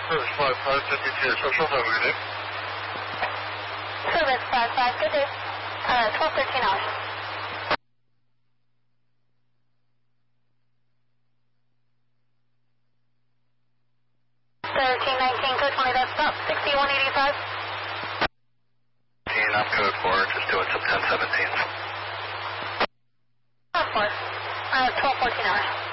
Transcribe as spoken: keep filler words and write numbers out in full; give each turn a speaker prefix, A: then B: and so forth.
A: Service five five fifty-two, social time, good day.
B: Service five five, good day. Uh, twelve thirteen hours. thirteen nineteen, code twenty, that's stop, sixty-one eighty-five.
A: I'm code four, just doing some ten seventeens.
B: Code four, uh, twelve fourteen hours.